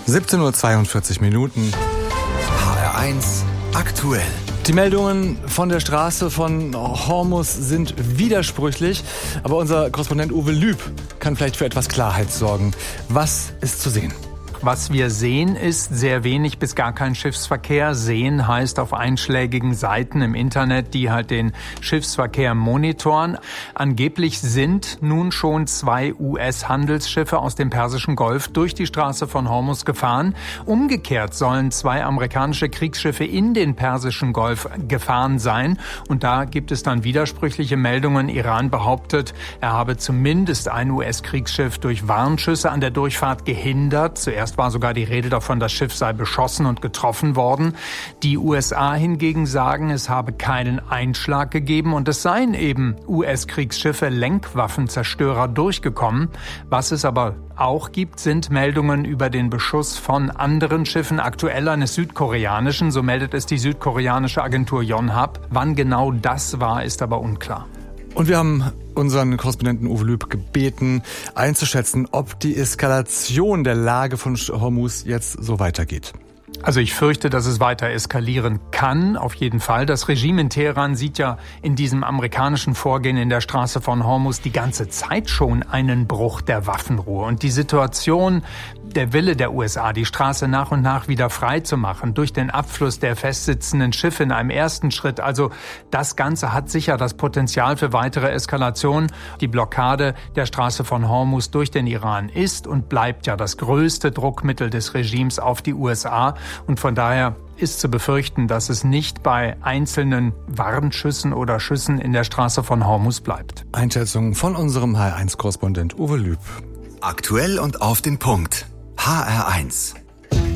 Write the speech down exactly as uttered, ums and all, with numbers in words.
siebzehn Uhr zweiundvierzig Minuten. H R eins aktuell. Die Meldungen von der Straße von Hormuz sind widersprüchlich, aber unser Korrespondent Uwe Lüb kann vielleicht für etwas Klarheit sorgen. Was ist zu sehen? Was wir sehen, ist sehr wenig bis gar kein Schiffsverkehr. Sehen heißt auf einschlägigen Seiten im Internet, die halt den Schiffsverkehr monitoren. Angeblich sind nun schon zwei U S-Handelsschiffe aus dem Persischen Golf durch die Straße von Hormuz gefahren. Umgekehrt sollen zwei amerikanische Kriegsschiffe in den Persischen Golf gefahren sein. Und da gibt es dann widersprüchliche Meldungen. Iran behauptet, er habe zumindest ein U S-Kriegsschiff durch Warnschüsse an der Durchfahrt gehindert. Zuerst war sogar die Rede davon, das Schiff sei beschossen und getroffen worden. Die U S A hingegen sagen, es habe keinen Einschlag gegeben und es seien eben U S-Kriegsschiffe, Lenkwaffenzerstörer durchgekommen. Was es aber auch gibt, sind Meldungen über den Beschuss von anderen Schiffen, aktuell eines südkoreanischen, so meldet es die südkoreanische Agentur Yonhap. Wann genau das war, ist aber unklar. Und wir haben unseren Korrespondenten Uwe Lüb gebeten, einzuschätzen, ob die Eskalation der Lage von Hormuz jetzt so weitergeht. Also ich fürchte, dass es weiter eskalieren kann, auf jeden Fall. Das Regime in Teheran sieht ja in diesem amerikanischen Vorgehen in der Straße von Hormuz die ganze Zeit schon einen Bruch der Waffenruhe. Und die Situation, der Wille der U S A, die Straße nach und nach wieder frei zu machen, durch den Abfluss der festsitzenden Schiffe in einem ersten Schritt. Also das Ganze hat sicher das Potenzial für weitere Eskalation. Die Blockade der Straße von Hormuz durch den Iran ist und bleibt ja das größte Druckmittel des Regimes auf die U S A. Und von daher ist zu befürchten, dass es nicht bei einzelnen Warnschüssen oder Schüssen in der Straße von Hormuz bleibt. Einschätzung von unserem H R eins Korrespondent Uwe Lüb. Aktuell und auf den Punkt. H R eins.